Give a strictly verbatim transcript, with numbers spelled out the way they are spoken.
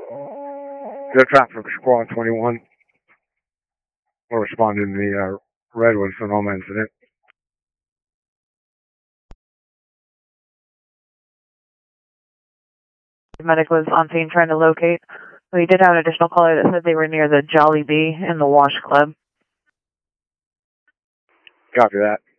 The traffic squad twenty-one will respond to the uh, Redwood Sonoma incident. Medic was on scene trying to locate. We did have an additional caller that said they were near the Jolly Bee in the Wash Club. Copy that.